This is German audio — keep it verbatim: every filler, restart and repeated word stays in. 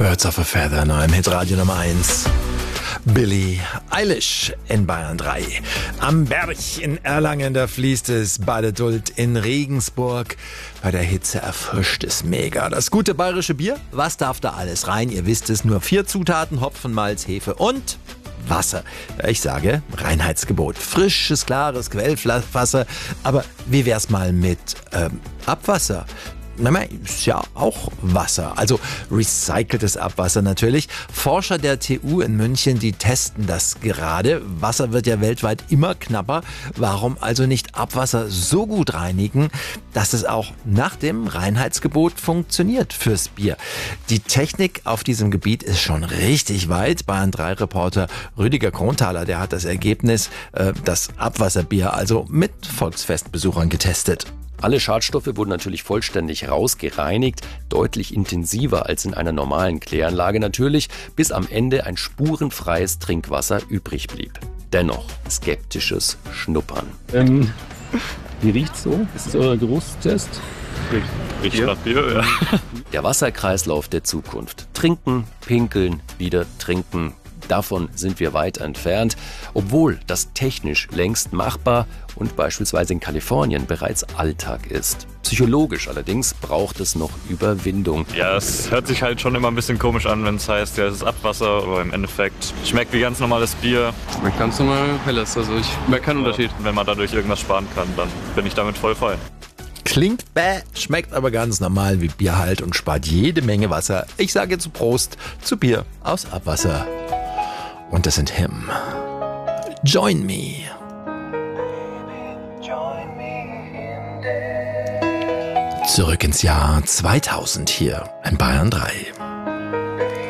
Birds of a Feather, neu im Hitradio Nummer eins. Billie Eilish in Bayern drei. Am Berg in Erlangen, da fließt es bei der Duld in Regensburg. Bei der Hitze erfrischt es mega. Das gute bayerische Bier, was darf da alles rein? Ihr wisst es, nur vier Zutaten, Hopfen, Malz, Hefe und Wasser. Ich sage Reinheitsgebot. Frisches, klares Quellwasser. Aber wie wär's mal mit ähm, Abwasser? Na, ist ja auch Wasser, also recyceltes Abwasser natürlich. Forscher der T U in München, die testen das gerade. Wasser wird ja weltweit immer knapper. Warum also nicht Abwasser so gut reinigen, dass es auch nach dem Reinheitsgebot funktioniert fürs Bier? Die Technik auf diesem Gebiet ist schon richtig weit. Bayern drei Reporter Rüdiger Kronthaler, der hat das Ergebnis, äh, das Abwasserbier, also mit Volksfestbesuchern getestet. Alle Schadstoffe wurden natürlich vollständig rausgereinigt, deutlich intensiver als in einer normalen Kläranlage natürlich, bis am Ende ein spurenfreies Trinkwasser übrig blieb. Dennoch skeptisches Schnuppern. Ähm, wie riecht's so? Ist das euer Geruchstest? Riecht nach Bier, ja. Der Wasserkreislauf der Zukunft. Trinken, pinkeln, wieder trinken. Davon sind wir weit entfernt, obwohl das technisch längst machbar und beispielsweise in Kalifornien bereits Alltag ist. Psychologisch allerdings braucht es noch Überwindung. Ja, es hört sich halt schon immer ein bisschen komisch an, wenn es heißt, ja, es ist Abwasser, aber im Endeffekt schmeckt wie ganz normales Bier. Schmeckt ganz normal helles, also ich merke keinen Unterschied. Wenn man dadurch irgendwas sparen kann, dann bin ich damit voll fein. Klingt bäh, schmeckt aber ganz normal wie Bier halt und spart jede Menge Wasser. Ich sage zu Prost zu Bier aus Abwasser. Und das sind Him. Join me. Zurück ins Jahr zweitausend hier in Bayern drei.